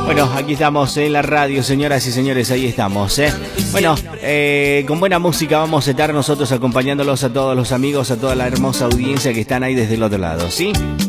Bueno, aquí estamos en la radio, señoras y señores, ahí estamos, Bueno, con buena música vamos a estar nosotros acompañándolos a todos los amigos, a toda la hermosa audiencia que están ahí desde el otro lado, ¿sí?